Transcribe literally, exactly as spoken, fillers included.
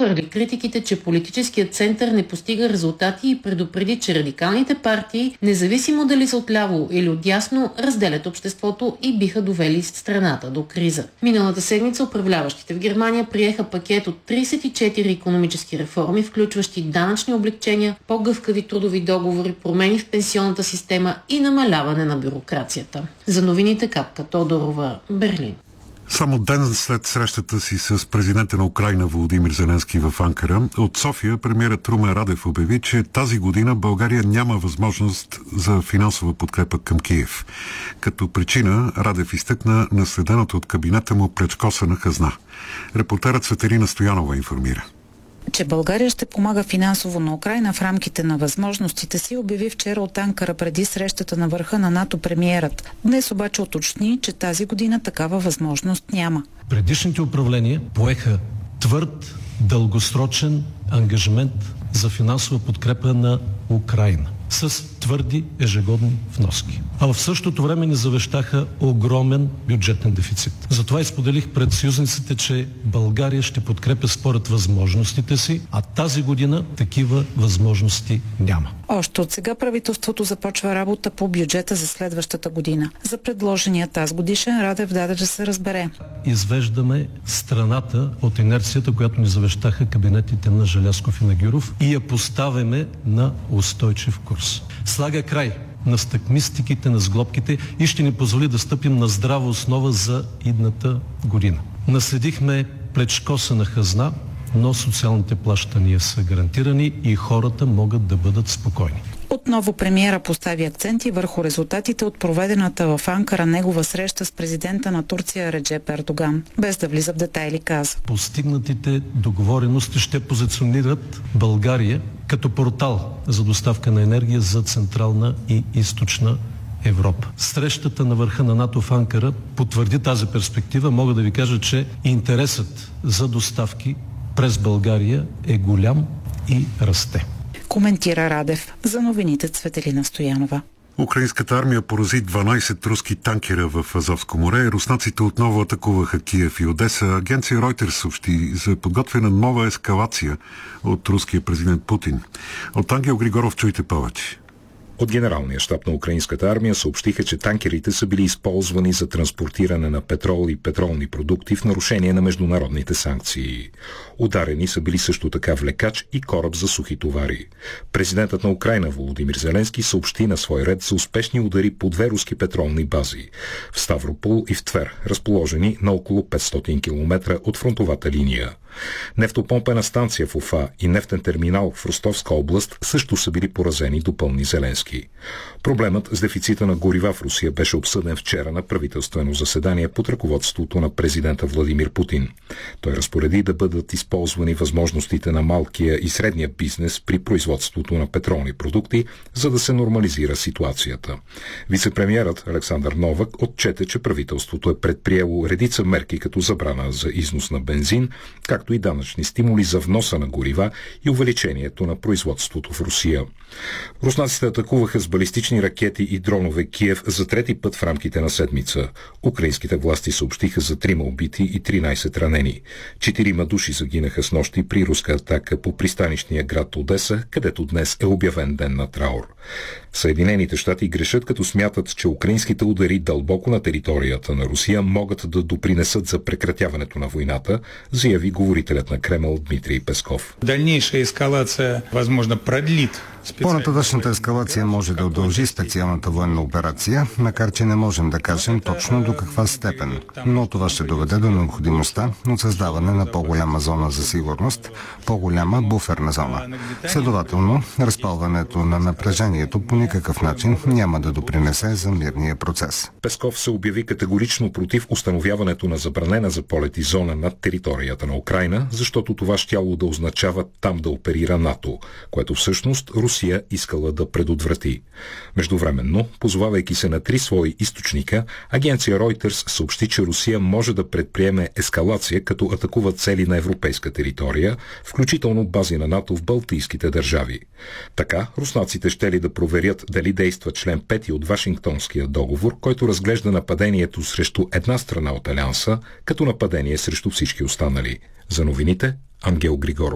отхвърли критиките, че политическият център не постига резултати и предупреди, че радикалните партии, независимо дали са отляво или отдясно, разделят обществото и биха довели страната до криза. Миналата седмица управляващите в Германия приеха пакет от тридесет и четири икономически реформи, включващи данъчни облегчения, по-гъвкави трудови договори, промени в пенсионната система и намаляване на бюрокрацията. За новините Капка Тодорова, Берлин. Само ден след срещата си с президента на Украйна Володимир Зеленски в Анкара, от София премиерът Румен Радев обяви, че тази година България няма възможност за финансова подкрепа към Киев. Като причина Радев изтъкна наследеното от кабинета му пречкосана хазна. Репортерът Светелина Стоянова информира, че България ще помага финансово на Украйна в рамките на възможностите си, обяви вчера от Анкара преди срещата на върха на НАТО премиерът. Днес обаче уточни, че тази година такава възможност няма. Предишните управления поеха твърд, дългосрочен ангажимент за финансова подкрепа на Украйна с твърди ежегодни вноски. А в същото време ни завещаха огромен бюджетен дефицит. Затова изподелих пред съюзниците, че България ще подкрепя според възможностите си, а тази година такива възможности няма. Още от сега правителството започва работа по бюджета за следващата година. За предложения тази годишен Радев даде да се разбере. Извеждаме страната от инерцията, която ни завещаха кабинетите на Желязков и на Гюров, и я поставяме на устойчив курс. Слага край на стъкмистиките, на сглобките и ще ни позволи да стъпим на здрава основа за идната година. Наследихме плечкосана хазна, но социалните плащания са гарантирани и хората могат да бъдат спокойни. Отново премиера постави акценти върху резултатите от проведената в Анкара негова среща с президента на Турция Реджеп Ердоган. Без да влиза в детайли, каза: постигнатите договорености ще позиционират България като портал за доставка на енергия за Централна и Източна Европа. Срещата на върха на НАТО в Анкара потвърди тази перспектива. Мога да ви кажа, че интересът за доставки през България е голям и расте. Коментира Радев. За новините Цветелина Стоянова. Украинската армия порази дванайсет руски танкера в Азовско море. Руснаците отново атакуваха Киев и Одеса. Агенция Reuters съобщи за подготвена нова ескалация от руския президент Путин. От Ангел Григоров чуйте повече. От Генералния щаб на украинската армия съобщиха, че танкерите са били използвани за транспортиране на петрол и петролни продукти в нарушение на международните санкции. Ударени са били също така влекач и кораб за сухи товари. Президентът на Украйна Володимир Зеленски съобщи на свой ред за успешни удари по две руски петролни бази в Ставропол и в Твер, разположени на около петстотин километра от фронтовата линия. Нефтопомпена станция в Уфа и нефтен терминал в Ростовска област също са били поразени, допълни Зеленски. Проблемът с дефицита на горива в Русия беше обсъден вчера на правителствено заседание под ръководството на президента Владимир Путин. Той разпореди да бъдат използвани възможностите на малкия и средния бизнес при производството на петролни продукти, за да се нормализира ситуацията. Вицепремиерът Александър Новак отчете, че правителството е предприело редица мерки като забрана за износ на бензин, както и данъчни стимули за вноса на горива и увеличението на производството в Русия. Руснаците атакуваха с балистични ракети и дронове Киев за трети път в рамките на седмица. Украинските власти съобщиха за трима убити и тринайсет ранени. Четирима души загинаха с нощи при руска атака по пристанищния град Одеса, където днес е обявен ден на траур. Съединените щати грешат, като смятат, че украинските удари дълбоко на територията на Русия могат да допринесат за прекратяването на войната, заяви говорителят на Кремъл Дмитрий Песков. Дальнейшая ескалация, възможно, продлит. По-нататъчната ескалация може да удължи специалната военна операция, макар че не можем да кажем точно до каква степен. Но това ще доведе до необходимостта от създаване на по-голяма зона за сигурност, по-голяма буферна зона. Следователно, разпалването на напрежението по никакъв начин няма да допринесе за мирния процес. Песков се обяви категорично против установяването на забранена за полети зона над територията на Украйна, защото това щяло да означава там да оперира НАТО, което всъщност Русия искала да предотврати. Междувременно, позовавайки се на три свои източника, агенция Reuters съобщи, че Русия може да предприеме ескалация, като атакува цели на европейска територия, включително бази на НАТО в балтийските държави. Така, руснаците щели да проверят дали действа член пети от Вашингтонския договор, който разглежда нападението срещу една страна от Алианса като нападение срещу всички останали. За новините, Ангел Григоров.